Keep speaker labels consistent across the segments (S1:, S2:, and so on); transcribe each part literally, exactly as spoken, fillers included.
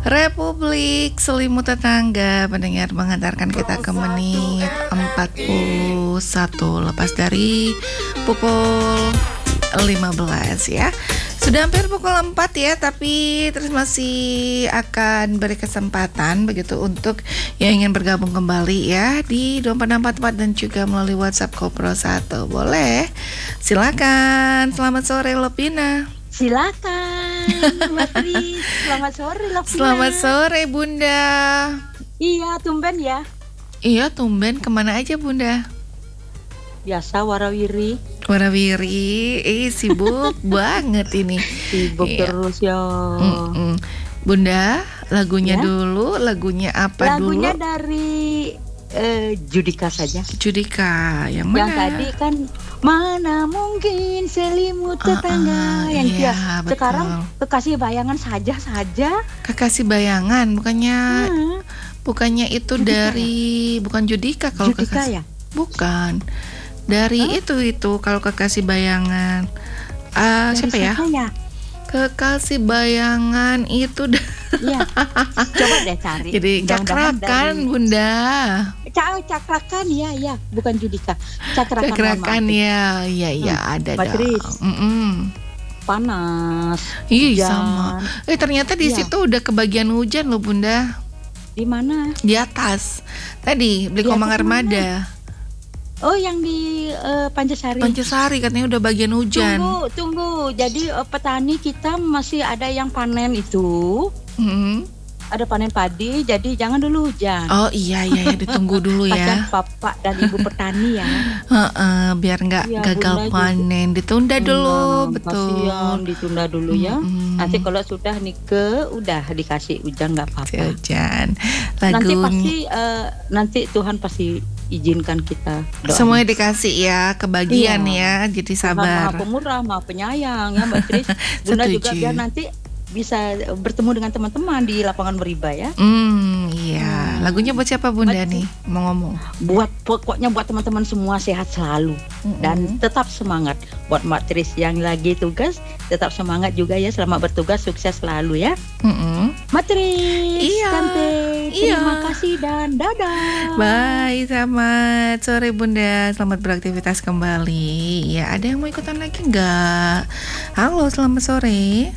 S1: Republik Selimut Tetangga, pendengar, mengantarkan kita ke menit empat puluh satu lepas dari pukul lima belas ya. Sudah hampir pukul empat ya, tapi terus masih akan beri kesempatan begitu untuk yang ingin bergabung kembali ya di dua empat enam empat empat dan juga melalui WhatsApp Kopro satu. Boleh? Silakan. Selamat sore Lovina.
S2: Silakan Mbak Tri. Selamat sore Lovina.
S1: Selamat sore Bunda.
S2: Iya, tumben ya.
S1: Iya, tumben. Kemana aja Bunda?
S2: Biasa warawiri.
S1: Warawiri, eh sibuk banget ini.
S2: Sibuk iya. Terus ya.
S1: Mm-mm. Bunda, lagunya ya? Dulu, lagunya apa
S2: lagunya
S1: dulu? Lagunya
S2: dari uh, Judika saja.
S1: Judika, yang mana?
S2: Yang tadi kan mana mungkin selimut tetangga uh, uh, yang
S1: iya,
S2: dia sekarang kekasih bayangan saja saja.
S1: Kekasih bayangan, bukannya hmm. bukannya itu Judika dari ya? Bukan Judika kalau
S2: Judika
S1: kekasih.
S2: Ya?
S1: Bukan. Dari huh? itu itu kalau kekasih bayangan. Uh, siapa ya?
S2: ya?
S1: Kekasih bayangan itu.
S2: Iya. Coba deh cari.
S1: Jadi cakrakan dari... Bunda.
S2: Cak cakrakan ya ya, bukan Judika. Cakrakan.
S1: Cakrakan ya, ya ya hmm. ada dong.
S2: Panas.
S1: Iya sama. Eh ternyata di ya. Situ udah kebagian hujan loh Bunda.
S2: Di mana?
S1: Di atas. Tadi beli Komang Armada.
S2: Oh, yang di uh, Pancasari.
S1: Pancasari katanya udah bagian hujan.
S2: Tunggu, tunggu. Jadi uh, petani kita masih ada yang panen itu. Mm-hmm. Ada panen padi, jadi jangan dulu hujan.
S1: Oh iya iya, ya. Ditunggu dulu ya.
S2: Bapak dan ibu petani ya.
S1: Uh-uh, biar nggak ya, gagal panen, juga. Ditunda dulu, hmm, betul.
S2: Kasian, ditunda dulu ya. Mm-hmm. Nanti kalau sudah nike, udah dikasih hujan nggak apa-apa.
S1: Hujan.
S2: Lagu... Nanti pasti, uh, nanti Tuhan pasti izinkan kita doain.
S1: Semuanya dikasih ya, kebagian iya. Ya, jadi sabar.
S2: Maha pemurah, maha penyayang ya Mbak Tris. Bunda juga biar nanti bisa bertemu dengan teman-teman di lapangan Beriba ya.
S1: Hmm, iya. Hmm. Lagunya buat siapa Bunda buat, nih? Mau ngomong.
S2: Buat pokoknya buat teman-teman semua sehat selalu mm-hmm. dan tetap semangat. Buat Mbak Tris yang lagi tugas, tetap semangat juga ya. Selamat bertugas, sukses selalu ya. Mm-hmm. Mbak Tris,
S1: iya.
S2: cantik.
S1: Iya.
S2: Terima kasih dan dadah.
S1: Bye, selamat sore Bunda. Selamat beraktivitas kembali. Ya, ada yang mau ikutan lagi nggak? Halo, selamat sore.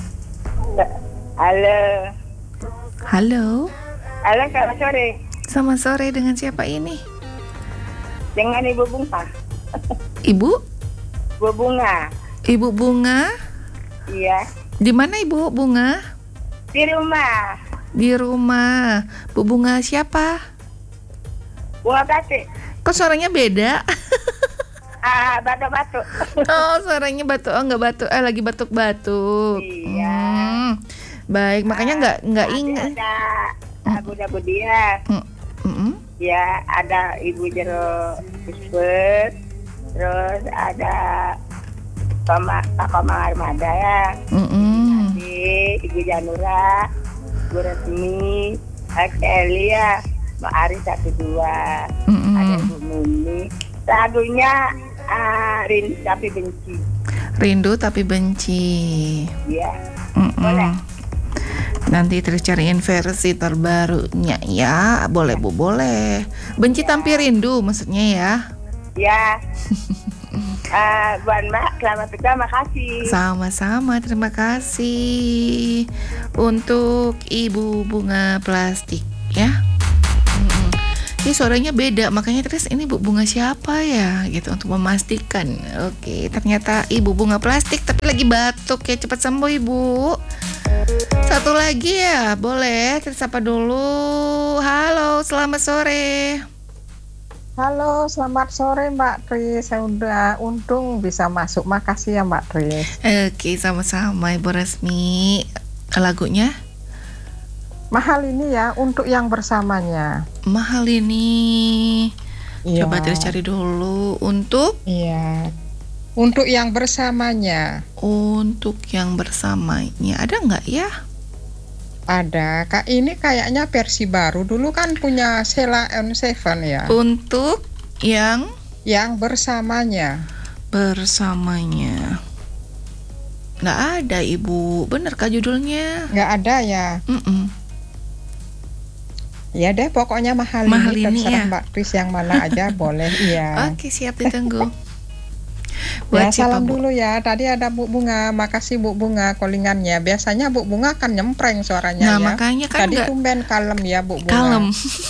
S3: Halo.
S1: Halo.
S3: Halo, selamat sore.
S1: Selamat sore, dengan siapa ini?
S3: Dengan Ibu Bunga.
S1: Ibu?
S3: Ibu Bunga.
S1: Ibu Bunga?
S3: Iya.
S1: Di mana Ibu Bunga?
S3: Di rumah.
S1: Di rumah. Bu Bunga siapa?
S3: Bunga Batik.
S1: Kok suaranya beda?
S3: Ah, batuk-batuk.
S1: Oh, suaranya batuk. Oh, enggak batuk. Eh, lagi batuk-batuk.
S3: Iya.
S1: Hmm. Baik, makanya enggak enggak ingat.
S3: Ada Bunda Budia. Hmm. Mm-hmm. Ya, ada Ibu Jero Bisbet. Terus ada Koma Komang Armada ya. Mm-hmm. Jadi Ibu Janura, Bu Resmi, Alex Elia, Mbak Ari satu dua. Mm-hmm. Ada Bu Mumi. Lagunya uh, Rindu Tapi Benci.
S1: Rindu Tapi Benci.
S3: Iya.
S1: Boleh. Nanti terus cariin versi terbarunya ya. Boleh Bu, boleh. Benci ya. Tapi rindu maksudnya ya.
S3: Ya. uh, Buat Mbak, selamat terima kasih.
S1: Sama-sama, terima kasih. Untuk Ibu Bunga Plastik ya. Ini suaranya beda, makanya terus ini Bu Bunga siapa ya gitu untuk memastikan. Oke, ternyata Ibu Bunga Plastik tapi lagi batuk ya, cepat sembuh Ibu. Satu lagi ya, boleh tersapa dulu. Halo, selamat sore.
S4: Halo, selamat sore Mbak Tris. Saya udah untung bisa masuk. Makasih ya Mbak Tris.
S1: Oke, sama-sama Ibu Resmi. Lagunya?
S4: Mahal ini ya, untuk yang bersamanya.
S1: Mahal ini.
S4: Iya.
S1: Coba terus cari dulu. Untuk?
S4: Iya. Untuk yang bersamanya.
S1: Untuk yang bersamanya. Ada nggak ya?
S4: Ada. Kak, ini kayaknya versi baru. Dulu kan punya Sheila on Seven ya.
S1: Untuk yang?
S4: Yang bersamanya.
S1: Bersamanya. Nggak ada Ibu, bener kah judulnya?
S4: Nggak ada ya.
S1: Mm-mm.
S4: Ya deh, pokoknya mahal,
S1: Mahal
S4: ini
S1: ini
S4: terserah
S1: ya.
S4: Mbak Tris yang mana aja boleh. Iya.
S1: Oke, siap ditunggu.
S4: Ya,
S1: Buat siapa,
S4: salam
S1: Bu?
S4: dulu ya. Tadi ada Bu Bunga, makasih Bu Bunga callingannya. Biasanya Bu Bunga kan nyempreng suaranya
S1: Nah,
S4: ya.
S1: makanya kan
S4: Tadi
S1: nggak
S4: tumben kalem ya Bu Bunga.
S1: kalem.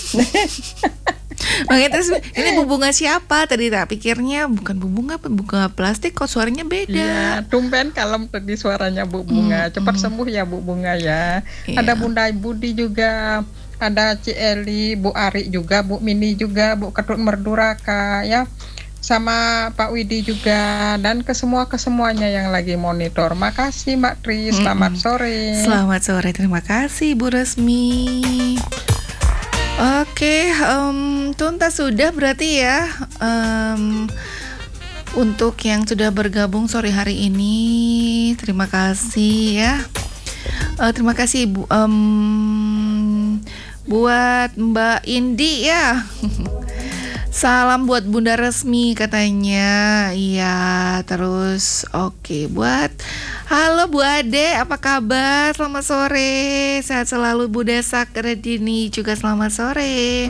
S1: Makanya terus ini Bu Bunga siapa? Tadi tak pikirnya bukan Bu Bunga, bunga plastik kok suaranya beda.
S4: Iya, tumben kalem tadi suaranya Bu Bunga.
S1: Hmm,
S4: Cepat
S1: hmm.
S4: sembuh ya Bu Bunga ya.
S1: Iya.
S4: Ada Bunda Budi juga, ada Ci Eli, Bu Ari juga, Bu Mini juga, Bu Ketut Merduraka ya. Sama Pak Widi juga, dan ke semua ke semuanya yang lagi monitor. Makasih Mbak Tri, selamat
S1: Mm-mm.
S4: sore.
S1: Selamat sore, terima kasih Bu Resmi. Oke, em, tuntas sudah berarti ya. Em, untuk yang sudah bergabung sore hari ini, terima kasih ya. Eh, terima kasih Bu, em, buat Mbak Indi ya. Salam buat Bunda Resmi katanya. Iya, terus oke buat halo Bu Ade, apa kabar? Selamat sore. Sehat selalu Bu Desak Redini juga selamat sore.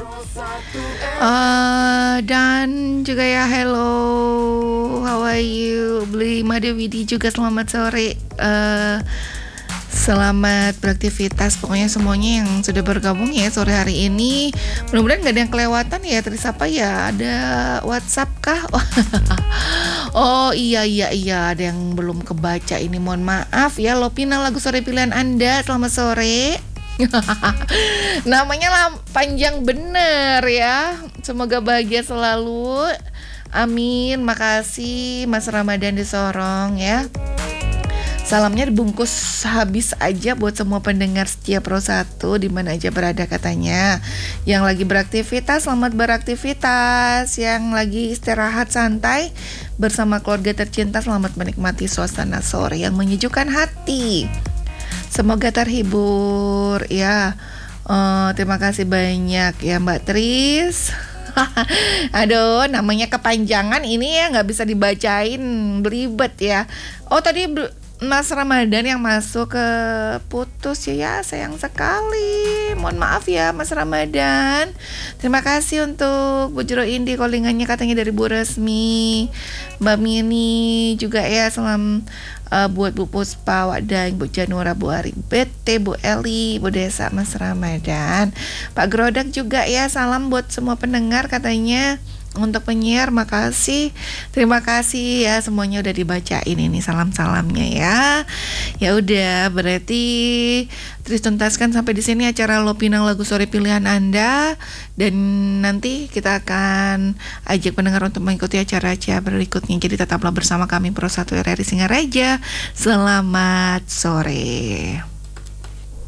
S1: Eh, dan juga ya hello, how are you? Beli Made Widi juga selamat sore. Eh, Selamat beraktivitas, pokoknya semuanya yang sudah bergabung ya sore hari ini. Mudah-mudahan gak ada yang kelewatan ya. Terus apa ya? Ada WhatsApp kah? Oh iya iya iya, ada yang belum kebaca ini, mohon maaf ya. Lopina, lagu sore pilihan Anda. Selamat sore. Namanya lah panjang bener ya. Semoga bahagia selalu. Amin. Makasih Mas Ramadan di Sorong ya. Salamnya dibungkus habis aja buat semua pendengar setia Pro satu di mana aja berada katanya. Yang lagi beraktivitas, selamat beraktivitas. Yang lagi istirahat santai bersama keluarga tercinta, selamat menikmati suasana sore yang menyejukkan hati. Semoga terhibur ya. Oh, terima kasih banyak ya Mbak Tris. Aduh, namanya kepanjangan ini ya nggak bisa dibacain, belibet ya. Oh tadi Mas Ramadan yang masuk ke putus ya, ya sayang sekali. Mohon maaf ya Mas Ramadan. Terima kasih untuk Bu Jero Indi callingannya katanya dari Bu Resmi, Mbak Mini juga ya. Salam uh, buat Bu Puspa, Wadang, Bu Janura, Bu Ari, B T, Bu Eli, Bu Desa, Mas Ramadan, Pak Grodak juga ya. Salam buat semua pendengar katanya. Untuk penyiar, makasih, terima kasih ya semuanya udah dibacain ini salam-salamnya ya. Ya udah, berarti Tris tuntaskan sampai di sini acara Lopinang lagu sore pilihan Anda, dan nanti kita akan ajak pendengar untuk mengikuti acara-acara berikutnya. Jadi tetaplah bersama kami Pro satu R R I Singaraja. Selamat sore.